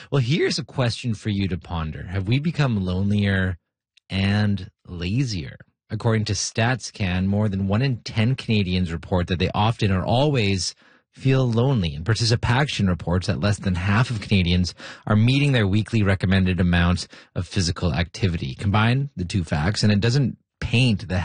Well, here's a question for you to ponder. Have we become lonelier and lazier? According to StatsCan, more than 1 in 10 Canadians report that they often or always feel lonely. And Participation reports that less than half of Canadians are meeting their weekly recommended amount of physical activity. Combine the two facts, and it doesn't paint the